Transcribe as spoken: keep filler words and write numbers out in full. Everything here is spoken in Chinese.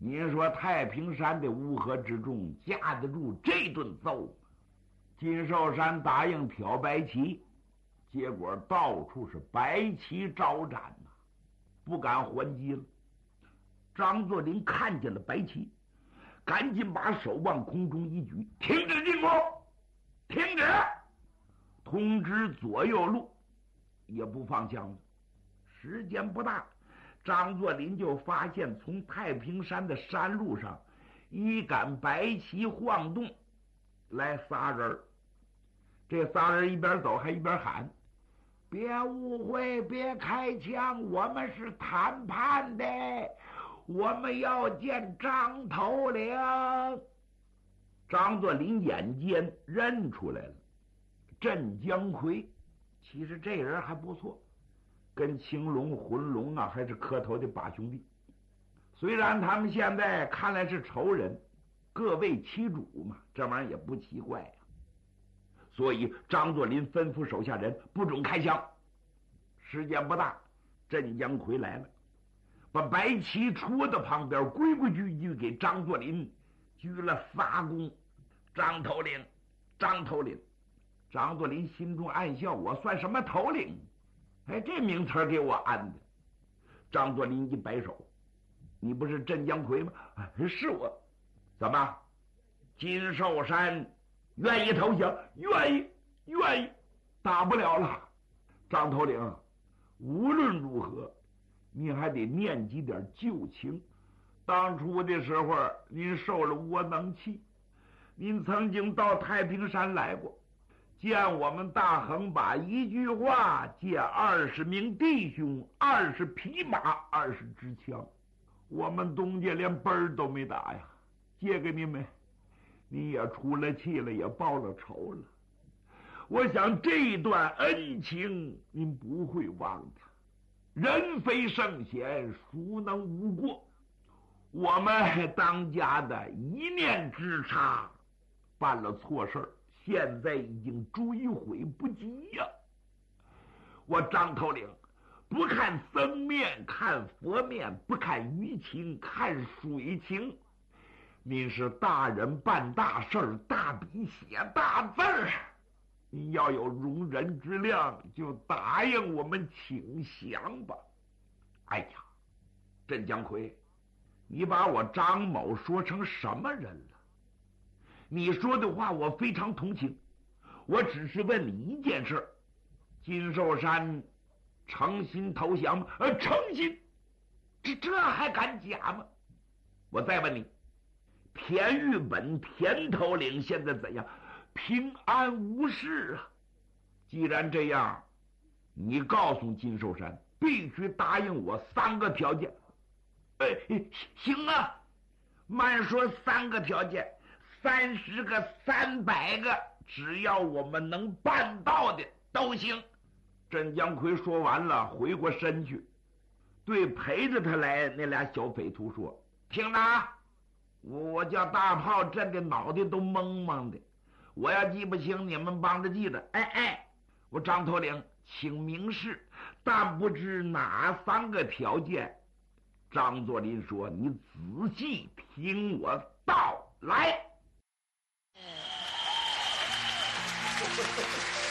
您说太平山的乌合之众架得住这顿揍吗？金寿山答应挑白旗，结果到处是白旗招展呐、啊，不敢还击了。张作霖看见了白旗，赶紧把手往空中一举，停止进攻，停止，通知左右路，也不放枪了。时间不大，张作霖就发现从太平山的山路上一杆白旗晃动，来仨人。这仨人一边走还一边喊：别误会，别开枪，我们是谈判的，我们要见张头领。张作霖眼尖认出来了，镇江奎。其实这人还不错，跟青龙、浑龙啊还是磕头的把兄弟。虽然他们现在看来是仇人，各为其主嘛，这玩意儿也不奇怪呀、啊。所以张作霖吩咐手下人不准开枪。时间不大，镇江奎来了，把白旗戳到旁边，规规矩矩给张作霖鞠了仨躬。张头领，张头领。张作霖心中暗笑，我算什么头领？哎，这名词给我安的。张作霖一摆手，你不是镇江奎吗？哎，是我。怎么，金寿山愿意投降？愿意，愿意，打不了了。张头领，无论如何，你还得念及点旧情。当初的时候，您受了窝囊气，您曾经到太平山来过，见我们大横把一句话借二十名弟兄，二十匹马，二十支枪，我们东家连奔儿都没打呀，借给你们。你也出了气了，也报了仇了。我想这段恩情您不会忘的。人非圣贤，孰能无过？我们当家的一念之差，办了错事儿，现在已经追悔不及呀、啊！我张头领不看僧面看佛面，不看鱼情看水情。您是大人办大事儿，大笔写大字儿，你要有容人之量，就答应我们请降吧。哎呀，镇江奎，你把我张某说成什么人了？你说的话我非常同情，我只是问你一件事：金寿山诚心投降吗？呃，诚心，这这还敢假吗？我再问你，田玉本田头领现在怎样？平安无事啊。既然这样，你告诉金寿山，必须答应我三个条件。哎，行啊，慢说三个条件，三十个三百个，只要我们能办到的都行。镇江奎说完了，回过身去，对陪着他来那俩小匪徒说：听着，我我叫大炮震的脑袋都懵懵的，我要记不清，你们帮着记着。哎哎，我张头领请明示，但不知哪三个条件。张作霖说：你仔细听我道来。